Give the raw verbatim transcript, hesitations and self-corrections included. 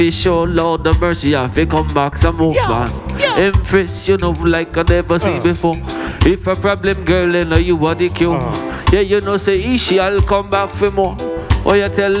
show Lord the mercy, I fi come back some more, man. Empress, you know, like I never see Uh. before. If a problem, girl, you know you are the cure. Uh. Yeah, you know, say, Ishi, I'll come back for more. Oh, you tell